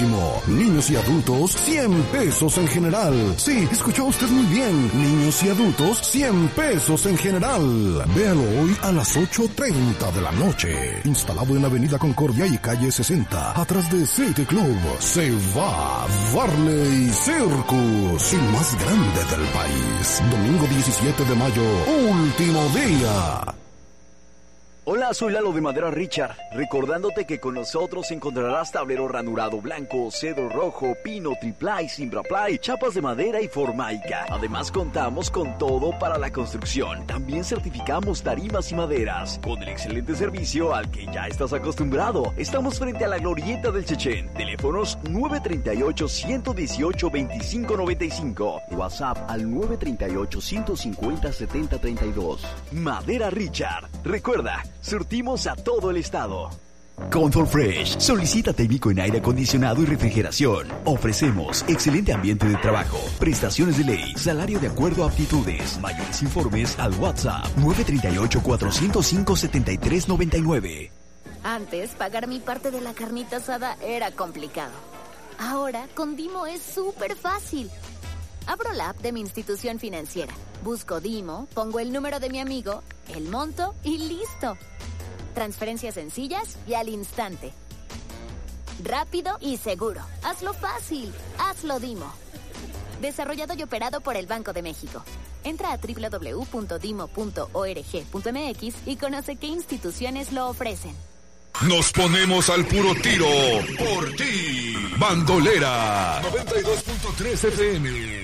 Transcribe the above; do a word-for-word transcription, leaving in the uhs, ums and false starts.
máximo. Niños y adultos, cien pesos en general. Sí, escuchó usted muy bien. Niños y adultos, cien pesos en general. Véalo hoy a las ocho treinta de la noche. Instalado en la avenida Concordia y calle sesenta, atrás de City Club. Se va Varley Circus, el más grande del país. Domingo diecisiete de mayo, último día. Hola, soy Lalo de Madera Richard, recordándote que con nosotros encontrarás tablero ranurado blanco, cedro rojo, pino, triplay, simbraplay, chapas de madera y formaica. Además contamos con todo para la construcción. También certificamos tarimas y maderas, con el excelente servicio al que ya estás acostumbrado. Estamos frente a la glorieta del Chechén. Teléfonos nueve tres ocho, uno uno ocho, dos cinco nueve cinco. WhatsApp al nueve tres ocho, uno cinco cero, siete cero tres dos. Madera Richard. Recuerda, surtimos a todo el estado. Comfort Fresh. Solicita técnico en aire acondicionado y refrigeración. Ofrecemos excelente ambiente de trabajo, prestaciones de ley, salario de acuerdo a aptitudes. Mayores informes al WhatsApp nueve tres ocho, cuatro cero cinco, siete tres nueve nueve. Antes, pagar mi parte de la carnita asada era complicado. Ahora, con Dimo es súper fácil. Abro la app de mi institución financiera, busco Dimo, pongo el número de mi amigo, el monto y listo. Transferencias sencillas y al instante. Rápido y seguro. Hazlo fácil. Hazlo Dimo. Desarrollado y operado por el Banco de México. Entra a doble u doble u doble u punto dimo punto org punto m x y conoce qué instituciones lo ofrecen. Nos ponemos al puro tiro por ti. Bandolera noventa y dos punto tres F M.